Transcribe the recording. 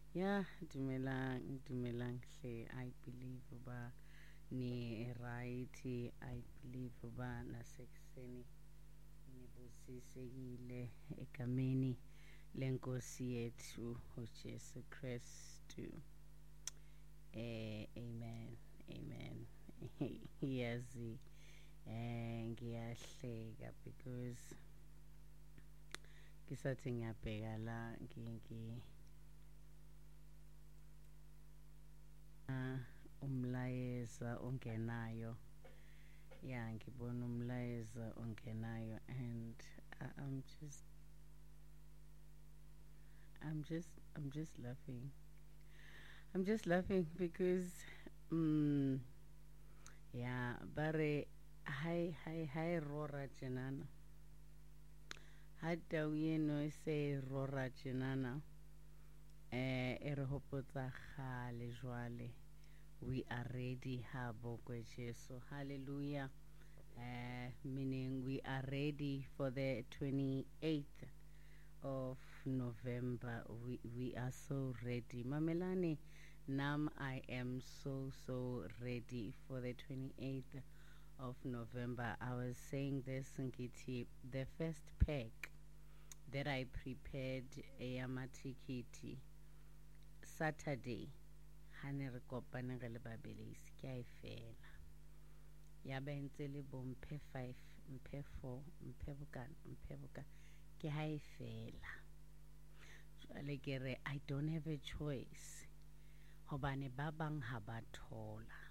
Yeah, dumelang hle. I believe ba ni right. I believe ba nasekuseni nibusisekile egameni lenkosi yethu uJesu Kristu. Amen. Amen. Yazi ngiyahleka because ngisathi ngiyabheka la umlayeza ongenayo. Yeah, ngibona umlayeza ongenayo and I'm just laughing. I'm just laughing because yeah, bare hi rora jenana. Hata uyeno se rora jenana. E re hopotsa khale jwale. We are ready habokwe Jesu. Hallelujah. Meaning we are ready for the 28th of November. We are so ready. Mamelani, Nam, I am so ready for the 28th of November. I was saying this, Ngiti, the first pack that I prepared Yamatikiti Saturday. Hane re kopane re le babedi ke a e fela ya ba ntse le bo mphe 5 mphe 4 mphe bokana ke ha e fela jwale ke re I don't have a choice hobane ba bang ha ba thola